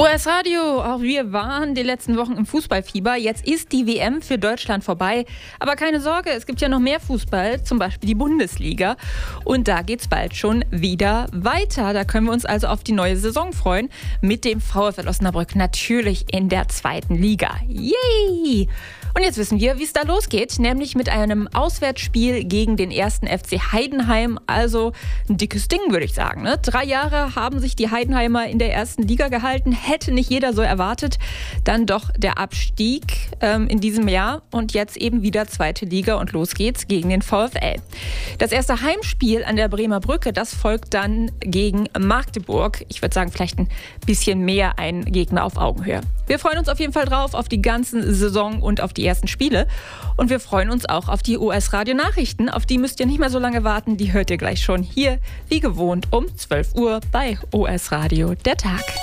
OS Radio, auch wir waren die letzten Wochen im Fußballfieber. Jetzt ist die WM für Deutschland vorbei. Aber keine Sorge, es gibt ja noch mehr Fußball, zum Beispiel die Bundesliga. Und da geht's bald schon wieder weiter. Da können wir uns also auf die neue Saison freuen. Mit dem VfL Osnabrück natürlich in der 2. Liga. Yay! Und jetzt wissen wir, wie es da losgeht, nämlich mit einem Auswärtsspiel gegen den 1. FC Heidenheim. Also ein dickes Ding, würde ich sagen. 3 Jahre haben sich die Heidenheimer in der 1. Liga gehalten. Hätte nicht jeder so erwartet. Dann doch der Abstieg in diesem Jahr und jetzt eben wieder 2. Liga und los geht's gegen den VfL. Das erste Heimspiel an der Bremer Brücke, das folgt dann gegen Magdeburg. Ich würde sagen, vielleicht ein bisschen mehr ein Gegner auf Augenhöhe. Wir freuen uns auf jeden Fall drauf, auf die ganze Saison und auf die ersten Spiele. Und wir freuen uns auch auf die OS Radio Nachrichten. Auf die müsst ihr nicht mehr so lange warten. Die hört ihr gleich schon hier, wie gewohnt, um 12 Uhr bei OS Radio der Tag.